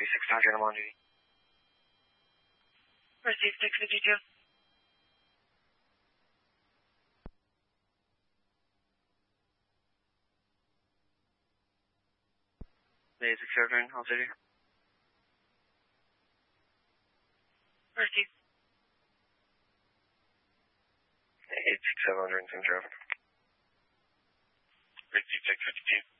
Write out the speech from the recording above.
600, I'm on duty. Receive 652. Basic Children, I'll city. Receive. 86700 in traffic. Receive 652.